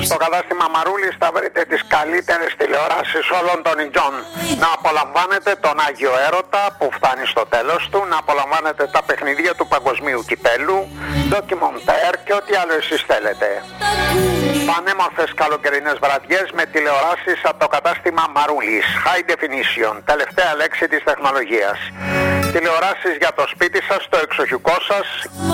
Στο κατάστημα Μαρούλης θα βρείτε τις καλύτερες τηλεοράσεις όλων των ειδών. Να απολαμβάνετε τον Άγιο Έρωτα που φτάνει στο τέλος του, να απολαμβάνετε τα παιχνιδία του παγκοσμίου κυπέλου, ντοκιμοντέρ και ό,τι άλλο εσείς θέλετε. Πανέμορφες καλοκαιρινές βραδιές με τηλεοράσεις από το κατάστημα Μαρούλης. High definition, τελευταία λέξη της τεχνολογίας. Τηλεοράσεις για το σπίτι σας, το εξοχικό σας.